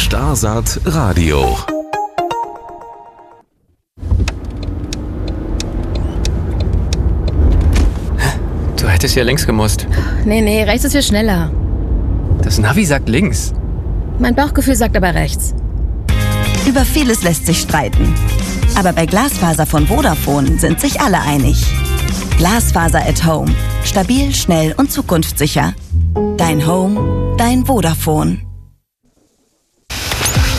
Starsat Radio. Du hättest hier links gemusst. Nee, rechts ist viel schneller. Das Navi sagt links. Mein Bauchgefühl sagt aber rechts. Über vieles lässt sich streiten. Aber bei Glasfaser von Vodafone sind sich alle einig. Glasfaser at Home. Stabil, schnell und zukunftssicher. Dein Home, dein Vodafone.